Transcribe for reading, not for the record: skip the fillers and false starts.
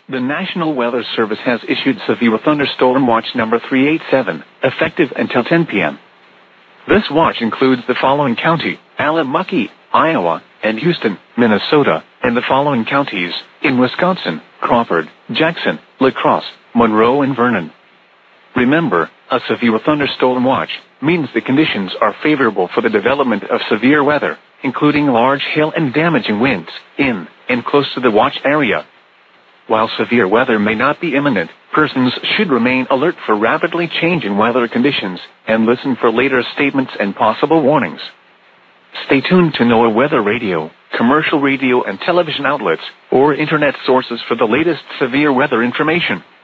The National Weather Service has issued severe thunderstorm watch number 387, effective until 10 p.m. This watch includes the following county: Allamucky, Iowa, and Houston, Minnesota, and the following counties in Wisconsin: Crawford, Jackson, La Crosse, Monroe, and Vernon. Remember, a severe thunderstorm watch means the conditions are favorable for the development of severe weather, including large hail and damaging winds, in and close to the watch area. While severe weather may not be imminent, persons should remain alert for rapidly changing weather conditions and listen for later statements and possible warnings. Stay tuned to NOAA Weather Radio, commercial radio and television outlets, or internet sources for the latest severe weather information.